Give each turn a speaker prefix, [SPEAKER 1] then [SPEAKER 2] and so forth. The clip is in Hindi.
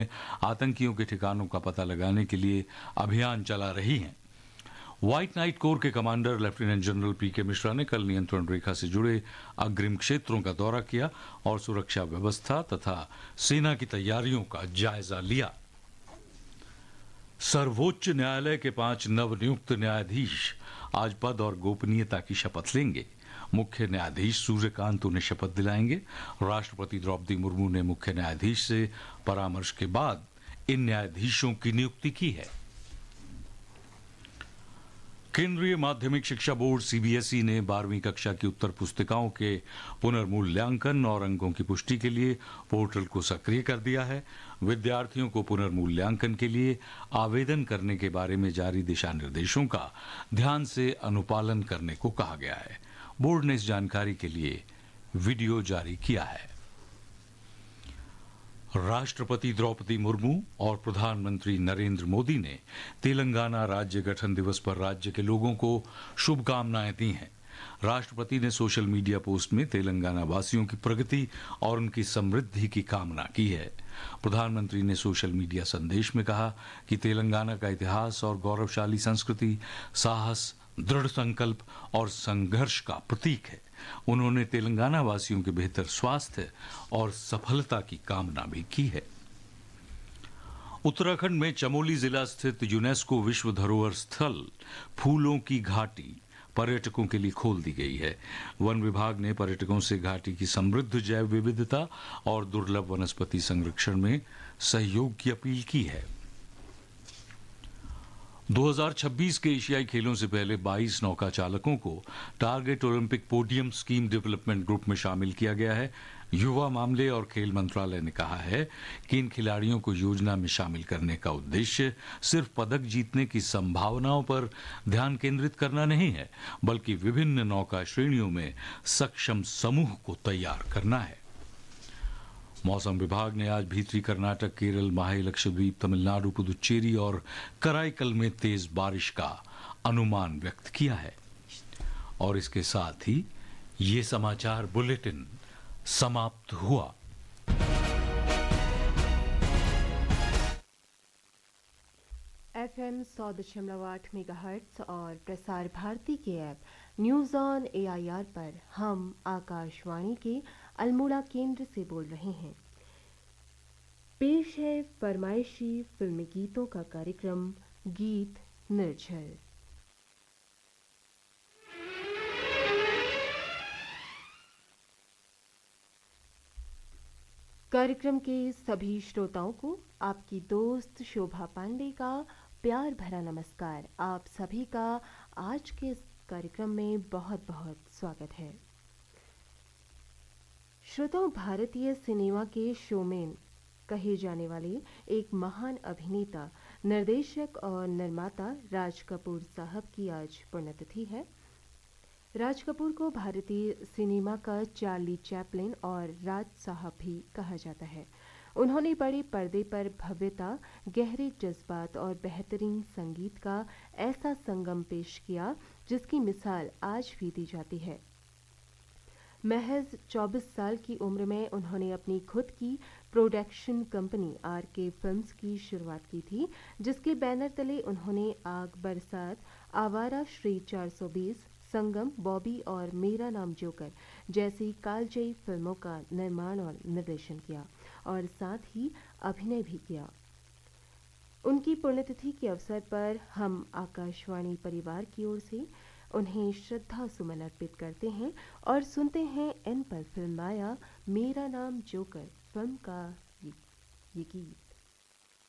[SPEAKER 1] आतंकियों के ठिकानों का पता लगाने के लिए अभियान चला रही हैं। व्हाइट नाइट कोर के कमांडर लेफ्टिनेंट जनरल पीके मिश्रा ने कल नियंत्रण रेखा से जुड़े अग्रिम क्षेत्रों का दौरा किया और सुरक्षा व्यवस्था तथा सेना की तैयारियों का जायजा लिया। सर्वोच्च न्यायालय के 5 नवनियुक्त न्यायाधीश आज पद और गोपनीयता की शपथ लेंगे। मुख्य न्यायाधीश सूर्यकांत उन्हें शपथ दिलाएंगे। राष्ट्रपति द्रौपदी मुर्मू ने मुख्य न्यायाधीश से परामर्श के बाद इन न्यायाधीशों की नियुक्ति की है। केंद्रीय माध्यमिक शिक्षा बोर्ड सीबीएसई ने 12वीं कक्षा की उत्तर पुस्तिकाओं के पुनर्मूल्यांकन और अंकों की पुष्टि के लिए पोर्टल को सक्रिय कर दिया है। विद्यार्थियों को पुनर्मूल्यांकन के लिए आवेदन करने के बारे में जारी दिशा निर्देशों का ध्यान से अनुपालन करने को कहा गया है। बोर्ड ने इस जानकारी के लिए वीडियो जारी किया है। राष्ट्रपति द्रौपदी मुर्मू और प्रधानमंत्री नरेंद्र मोदी ने तेलंगाना राज्य गठन दिवस पर राज्य के लोगों को शुभकामनाएं दी हैं। राष्ट्रपति ने सोशल मीडिया पोस्ट में तेलंगाना वासियों की प्रगति और उनकी समृद्धि की कामना की है। प्रधानमंत्री ने सोशल मीडिया संदेश में कहा कि तेलंगाना का इतिहास और गौरवशाली संस्कृति साहस, दृढ़ संकल्प और संघर्ष का प्रतीक है। उन्होंने तेलंगाना वासियों के बेहतर स्वास्थ्य और सफलता की कामना भी की है। उत्तराखंड में चमोली जिला स्थित यूनेस्को विश्व धरोहर स्थल फूलों की घाटी पर्यटकों के लिए खोल दी गई है। वन विभाग ने पर्यटकों से घाटी की समृद्ध जैव विविधता और दुर्लभ वनस्पति संरक्षण में सहयोग की अपील की है। 2026 के एशियाई खेलों से पहले 22 नौका चालकों को target Olympic podium scheme development group में शामिल किया गया है। युवा मामले और खेल मंत्रालय ने कहा है कि इन खिलाड़ियों को योजना में शामिल करने का उद्देश्य सिर्फ पदक जीतने की संभावनाओं पर ध्यान केंद्रित करना नहीं है, बल्कि विभिन्न नौका श्रेणियों में सक्षम समूह को तैयार करना है। मौसम विभाग ने आज भीतरी कर्नाटक, केरल, माहे, लक्षद्वीप, तमिलनाडु, पुदुचेरी और कराईकल में तेज बारिश का अनुमान व्यक्त किया है। और इसके साथ ही ये समाचार बुलेटिन समाप्त हुआ।
[SPEAKER 2] FM 100.8 मेगाहर्ट्ज और प्रसार भारती के ऐप न्यूज ऑन AIR पर हम आकाशवाणी के अल्मोड़ा केंद्र से बोल रहे हैं। पेश है फरमाइशी फिल्मी गीतों का कार्यक्रम गीत निर्झर। कार्यक्रम के सभी श्रोताओं को आपकी दोस्त शोभा पांडे का प्यार भरा नमस्कार। आप सभी का आज के इस कार्यक्रम में बहुत बहुत स्वागत है। श्रोताओं, भारतीय सिनेमा के शोमैन कहे जाने वाले एक महान अभिनेता, निर्देशक और निर्माता राज कपूर साहब की आज पुण्यतिथि है। राज कपूर को भारतीय सिनेमा का चार्ली चैपलिन और राज साहब भी कहा जाता है। उन्होंने बड़े पर्दे पर भव्यता, गहरे जज्बात और बेहतरीन संगीत का ऐसा संगम पेश किया जिसकी मिसाल आज भी दी जाती है। महज 24 साल की उम्र में उन्होंने अपनी खुद की प्रोडक्शन कंपनी RK फिल्म्स की शुरुआत की थी, जिसके बैनर तले उन्होंने आग बरसात, आवारा श्री 420, संगम, बॉबी और मेरा नाम जोकर जैसी कालजयी फिल्मों का निर्माण और निर्देशन किया और साथ ही अभिनय भी किया। उनकी पुण्यतिथि के अवसर पर हम आकाशवाणी परिवार की ओर से उन्हें श्रद्धा सुमन अर्पित करते हैं और सुनते हैं इन पर फिल्माया मेरा नाम जोकर फिल्म का ये गीत।